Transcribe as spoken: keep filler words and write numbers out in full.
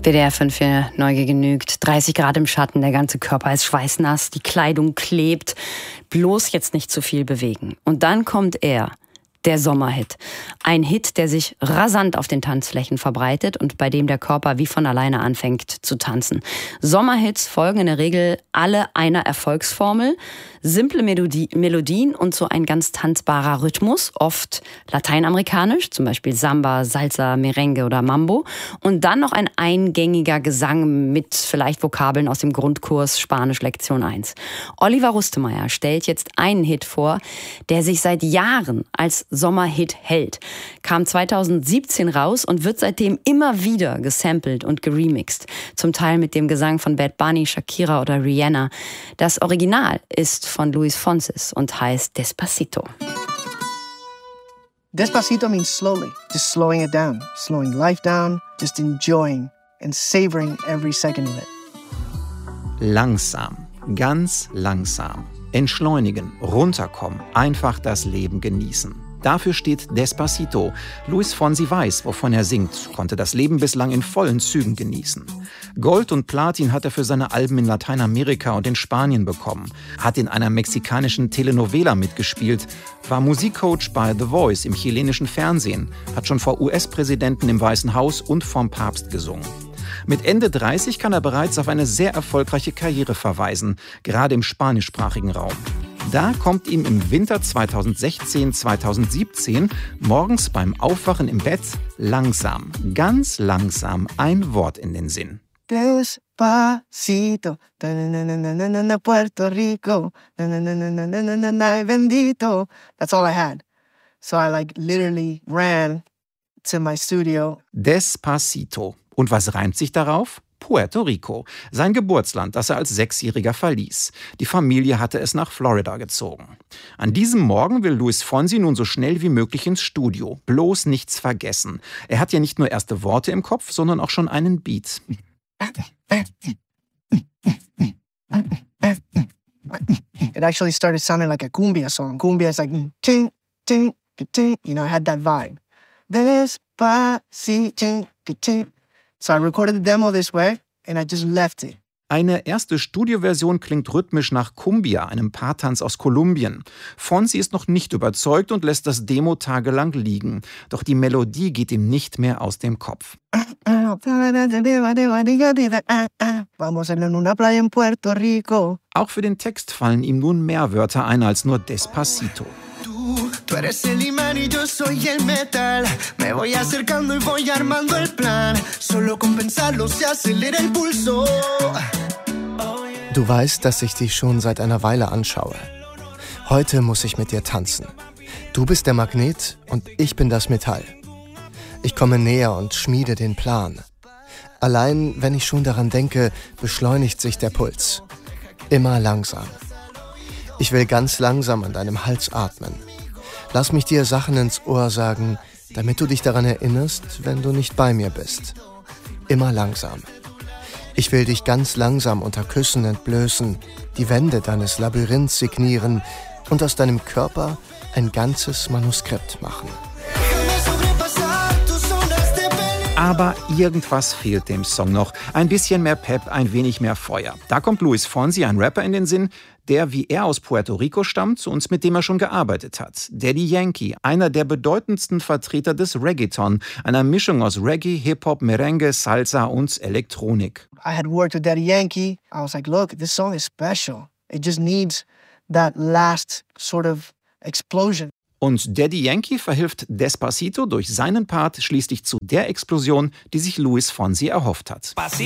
W D R fünf für Neugier genügt. dreißig Grad im Schatten, der ganze Körper ist schweißnass, die Kleidung klebt. Bloß jetzt nicht zu viel bewegen. Und dann kommt er, der Sommerhit. Ein Hit, der sich rasant auf den Tanzflächen verbreitet und bei dem der Körper wie von alleine anfängt zu tanzen. Sommerhits folgen in der Regel alle einer Erfolgsformel. Simple Melodie, Melodien und so ein ganz tanzbarer Rhythmus, oft lateinamerikanisch, zum Beispiel Samba, Salsa, Merengue oder Mambo. Und dann noch ein eingängiger Gesang mit vielleicht Vokabeln aus dem Grundkurs Spanisch Lektion eins. Oliver Rustemeyer stellt jetzt einen Hit vor, der sich seit Jahren als Sommerhit hält. Kam zweitausendsiebzehn raus und wird seitdem immer wieder gesampelt und geremixed. Zum Teil mit dem Gesang von Bad Bunny, Shakira oder Rihanna. Das Original ist von Luis Fonsi und heißt Despacito. Despacito means slowly, just slowing it down, slowing life down, just enjoying and savoring every second of it. Langsam, ganz langsam. Entschleunigen, runterkommen, einfach das Leben genießen. Dafür steht Despacito. Luis Fonsi weiß, wovon er singt, konnte das Leben bislang in vollen Zügen genießen. Gold und Platin hat er für seine Alben in Lateinamerika und in Spanien bekommen, hat in einer mexikanischen Telenovela mitgespielt, war Musikcoach bei The Voice im chilenischen Fernsehen, hat schon vor U S-Präsidenten im Weißen Haus und vom Papst gesungen. Mit Ende dreißig kann er bereits auf eine sehr erfolgreiche Karriere verweisen, gerade im spanischsprachigen Raum. Da kommt ihm im Winter zweitausendsechzehn, zweitausendsiebzehn morgens beim Aufwachen im Bett langsam, ganz langsam ein Wort in den Sinn. Despacito, Puerto Rico, bendito. That's all I had. So I like literally ran to my studio. Despacito. Und was reimt sich darauf? Puerto Rico, sein Geburtsland, das er als Sechsjähriger verließ. Die Familie hatte es nach Florida gezogen. An diesem Morgen will Luis Fonsi nun so schnell wie möglich ins Studio. Bloß nichts vergessen. Er hat ja nicht nur erste Worte im Kopf, sondern auch schon einen Beat. It actually started sounding like a cumbia song. Cumbia is like, ting, ting, ting. You know, I had that vibe. Despacito, ting. So I recorded the demo this way and I just left it. Eine erste Studioversion klingt rhythmisch nach Cumbia, einem Paartanz aus Kolumbien. Fonsi ist noch nicht überzeugt und lässt das Demo tagelang liegen. Doch die Melodie geht ihm nicht mehr aus dem Kopf. Auch für den Text fallen ihm nun mehr Wörter ein als nur Despacito. Tú eres el imán y yo soy el metal. Me voy acercando y voy armando el plan. Solo con pensarlo se acelera el pulso. Du weißt, dass ich dich schon seit einer Weile anschaue. Heute muss ich mit dir tanzen. Du bist der Magnet und ich bin das Metall. Ich komme näher und schmiede den Plan. Allein, wenn ich schon daran denke, beschleunigt sich der Puls. Immer langsam. Ich will ganz langsam an deinem Hals atmen. Lass mich dir Sachen ins Ohr sagen, damit du dich daran erinnerst, wenn du nicht bei mir bist. Immer langsam. Ich will dich ganz langsam unter Küssen entblößen, die Wände deines Labyrinths signieren und aus deinem Körper ein ganzes Manuskript machen. Aber irgendwas fehlt dem Song noch. Ein bisschen mehr Pep, ein wenig mehr Feuer. Da kommt Luis Fonsi, ein Rapper, in den Sinn, der wie er aus Puerto Rico stammt und mit dem er schon gearbeitet hat. Daddy Yankee, einer der bedeutendsten Vertreter des Reggaeton, einer Mischung aus Reggae, Hip-Hop, Merengue, Salsa und Elektronik. I had worked with Daddy Yankee. I was like, look, this song is special. It just needs that last sort of explosion. Und Daddy Yankee verhilft Despacito durch seinen Part schließlich zu der Explosion, die sich Luis Fonsi erhofft hat.